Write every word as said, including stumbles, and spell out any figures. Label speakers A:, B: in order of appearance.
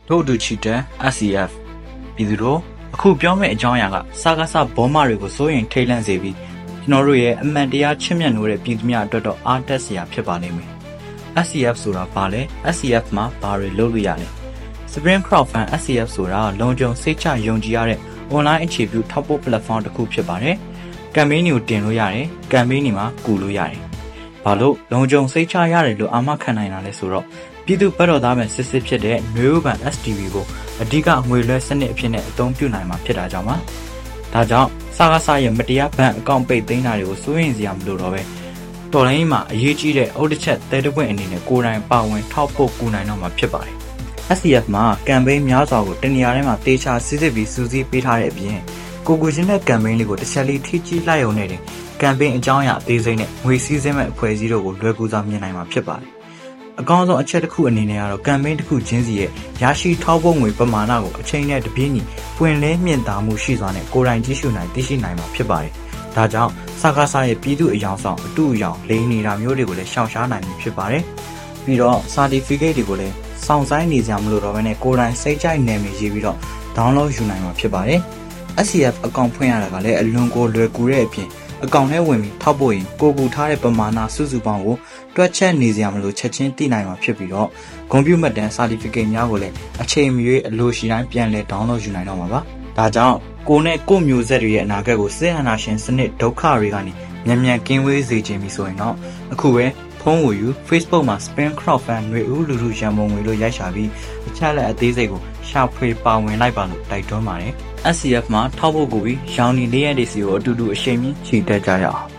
A: ထို့အတူချီတဲ့ S C F ပြည်သူတို့အခုပြောမယ့်အကြောင်းအရာကစကားစဘောမတွေကိုစိုးရင်ထိတ်လန့်စေပြီးကျွန်တော်တို့ရဲ့အမှန်တရားချစ်မြတ်နိုးတဲ့ပြည်သူများအတွက်တော့အားတက်စရာဖြစ်ပါလိမ့်မယ်။ S C F ဆိုတာဘာလဲ S C F မှာဘာတွေလုပ်လို့ရလဲ Spring Crowdfund S C F ဆိုတာလုံခြုံစိတ်ချယုံကြည်ရတဲ့ online အခြေပြုထောက်ပို့ platform တစ်ခုဖြစ်ပါတယ်။ campaign တွေကိုတင်လို့ရတယ် campaign တွေမှာကူလို့ရတယ်။ဘာလို့လုံခြုံစိတ်ချရတယ်လို့အာမခံနိုင်တာလဲဆိုတော့ပြည်သူ့ဘက်တော်သားပဲစစ်စစ်ဖြစ်တဲ့နွေဦးဘဏ် S T B ကိုအဓိကငွေလွှဲစနစ်အဖြစ်နဲ့အသုံးပြုနိုင်မှာဖြစ်တာကြောင့်ပါ။ဒါကြောင့်စကားစရဲ့မတရားဘဏ်အကောင့်ပိတ်သိမ်းတာတွေကိုစိုးရင်စရာမလိုတော့ပဲတော်လိုင်းမှာအရေးကြီးတဲ့အုတ်တစ်ချက်သဲတစ်ပွင့်အနေနဲ့ကိုယ်တိုင်ပါဝင်ထောက်ပို့ကူနိုင်တော့မှာဖြစ်ပါတယ်။ S C F မှာ campaign များစွာကိုတနေရာထဲမှာတေချာစစ်စစ်ပြီးစူးစီးပေးထားတဲ့အပြင်ကိုကိုချင်းတဲ့ campaign လေးကိုတစ်ချက်လေးထိကြည့်လိုက်ရုံနဲ့တင် campaign အကြောင်းအရာအသေးစိတ်နဲ့ငွေစည်းစိမ်မဲ့အဖွဲ့အစည်းတို့ကိုလွယ်ကူစွာမြင်နိုင်မှာဖြစ်ပါတယ်။အကောင်းဆုံးအချက်တစ်ခုအနေနဲ့ကတော့ campaign တစ်ခုချင်းစီရဲ့ရရှိထောက်ပို့ငွေပမာဏကိုအချိန်နဲ့တပြေးညီပွင့်လင်းမြင့်တာမှုရှိစွာနဲ့ကိုယ်တိုင်ကြည့်ရှုနိုင်သိရှိနိုင်မှာဖြစ်ပါတယ်။ဒါကြောင့်စကားစရဲ့ပြည်သူအယောင်ဆောင်အတူအယောင်လိမ့်နေတာမျိုးတွေကိုလည်းရှောင်ရှားနိုင်မှာဖြစ်ပါတယ်။ပြီးတော့ certificate တွေကိုလည်းစောင့်ဆိုင်နေကြမလို့တော့ဘဲနဲ့ကိုယ်တိုင်စိတ်ကြိုက်နာမည်ရေးပြီးတော့ download ယူနိုင်မှာဖြစ်ပါတယ်။ S C F အကောင့်ဖွင့်ရတာကလည်းအလွန်ကိုလွယ်ကူတဲ့အပြင်အကောင့်ထဲဝင်ပြီးထောက်ပို့ရင်ကိုကူထားတဲ့ပမာဏစုစုပေါင်းကိုတွက်ချက်နေစရာမလိုချက်ချင်းသိနိုင်မှာဖြစ်ပြီးတော့ဂုဏ်ပြုမှတ်တမ်း certificate များကိုလည်းအချိန်မရွေးအလိုရှိတိုင်းပြန်လည် download ယူနိုင်တော့မှာပါ။ဒါကြောင့်ကိုနဲ့ကိုမျိုးဆက်တွေရဲ့အနာဂတ်ကိုစစ်အာဏာရှင်စနစ်ဒုက္ခတွေကနေမြန်မြန်ကင်းဝေးစေခြင်းပြီဆိုရင်တော့အခုပဲဖုန်းကိုယူ Facebook မှာ Spring Crowdfund ငွေဦးလူလူရန်ပုံငွေလို့ရိုက်ရှာပြီးအချက်လက်အသေးစိတ်ကိုရှာဖွေပါဝင်လိုက်ပါလို့တိုက်တွန်းပါတယ်။ S C F မှာထောက်ဖို့ကိုပြီးရောင်နီလေးရက်တွေစီကိုအတူတူအရှိန်မြင့်ချီတက်ကြရအောင်